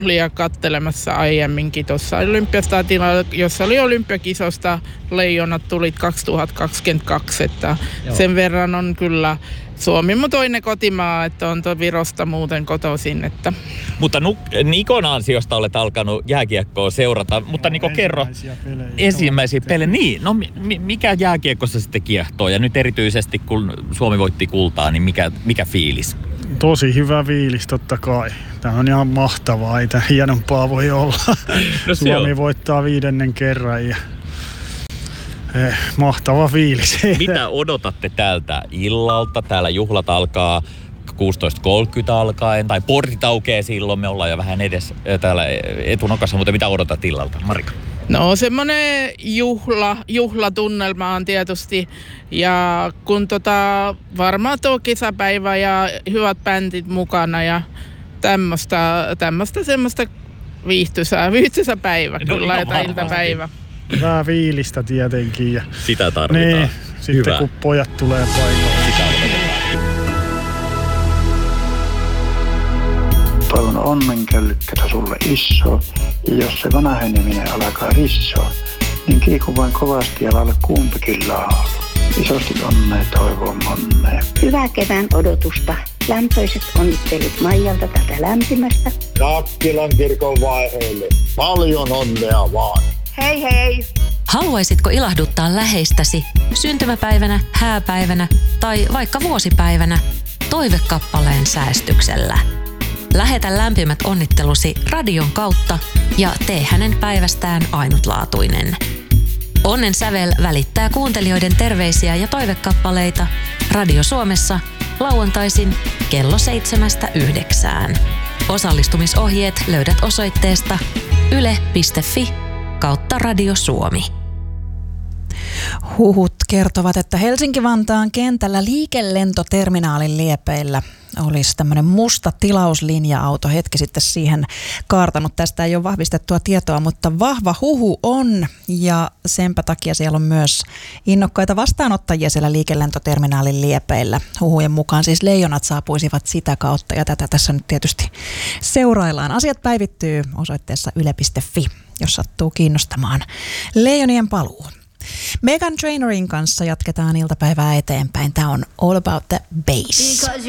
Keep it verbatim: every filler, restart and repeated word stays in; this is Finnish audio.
juhlia kattelemassa aiemminkin tuossa Olympiastadionilla, jossa oli olympiakisosta leijonat tulit kaksituhattakaksikymmentäkaksi, että Joo. sen verran on kyllä Suomi mun toinen kotimaa, että on tuo Virosta muuten kotoisin. Että. Mutta Nikon ansiosta olet alkanut jääkiekkoa seurata, mutta Niko kerro pelejä. ensimmäisiä pelejä. Niin, no mikä jääkiekossa sitten kiehtoo ja nyt erityisesti kun Suomi voitti kultaa, niin mikä, mikä fiilis? Tosi hyvä fiilis totta kai. Tämä on ihan mahtavaa, ei tämä hienompaa voi olla. No Suomi on. Voittaa viidennen kerran ja eh, mahtava fiilis. Mitä odotatte tältä illalta? Täällä juhlat alkaa kuusitoista kolmekymmentä alkaen, tai portit aukeaa silloin, me ollaan jo vähän edes täällä etunokassa, mutta mitä odotat illalta? Marika? No semmoinen juhla, juhlatunnelma on tietysti, ja kun tota, varmaan tuo kisapäivä ja hyvät bändit mukana ja tämmöistä, tämmöistä semmoista viihtyisää, viihtyisä päivä no, kyllä, jota iltapäivä. Hyvää fiilistä tietenkin. Ja sitä tarvitaan. Niin, sitten hyvä. Kun pojat tulee paikalle. Sitä odotetaan. Toivon onnenkellykkää sulle iso, ja jos se vanheneminen alkaa rissoa, niin kiiku vain kovasti ja lailla kumpikin laulu. Isosti onnea toivon monnea. Hyvää kevään odotusta. Lämpöiset onnittelut Maijalta tätä lämpimästä. Nakkilan kirkon vaiheelle. Paljon onnea vaan. Hei hei! Haluaisitko ilahduttaa läheistäsi syntymäpäivänä, hääpäivänä tai vaikka vuosipäivänä toivekappaleen säästyksellä? Lähetä lämpimät onnittelusi radion kautta ja tee hänen päivästään ainutlaatuinen. Onnen sävel välittää kuuntelijoiden terveisiä ja toivekappaleita Radio Suomessa lauantaisin kello seitsemästä yhdeksään. Osallistumisohjeet löydät osoitteesta yle piste fi kautta Radio Suomi. Huhut kertovat, että Helsinki-Vantaan kentällä liikelentoterminaalin liepeillä olisi tämmöinen musta tilauslinja-auto hetki sitten siihen kaartanut. Tästä ei ole vahvistettua tietoa, mutta vahva huhu on, ja senpä takia siellä on myös innokkaita vastaanottajia siellä liikelentoterminaalin liepeillä. Huhujen mukaan siis leijonat saapuisivat sitä kautta, ja tätä tässä nyt tietysti seuraillaan. Asiat päivittyy osoitteessa yle piste fi, jos sattuu kiinnostamaan leijonien paluu. Meghan Trainerin kanssa jatketaan iltapäivää eteenpäin. Tämä on All About the Bass.